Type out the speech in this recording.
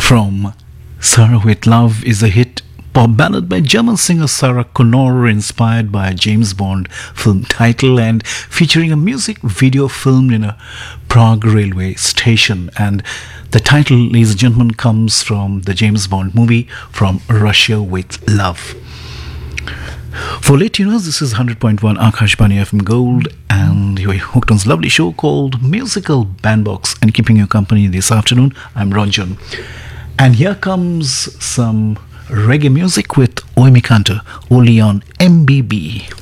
From Sarah with Love is a hit pop ballad by German singer Sarah Connor, inspired by a James Bond film title and featuring a music video filmed in a Prague railway station. And the title, ladies and gentlemen, comes from the James Bond movie From Russia with Love. For late tuners, this is 100.1 Akashbani FM Gold, and you're hooked on this lovely show called Musical Bandbox. And keeping you company this afternoon, I'm Ranjan. And here comes some reggae music with Oimi Kanter, only on MBB.